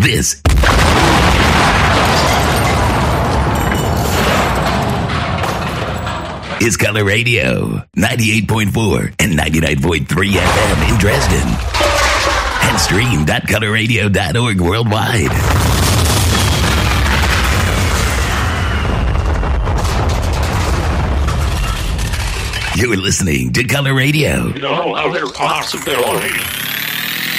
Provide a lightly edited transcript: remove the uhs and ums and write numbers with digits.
This is Color Radio, 98.4 and 99.3 FM in Dresden. And stream.colorradio.org worldwide. You're listening to Color Radio. No other possibility.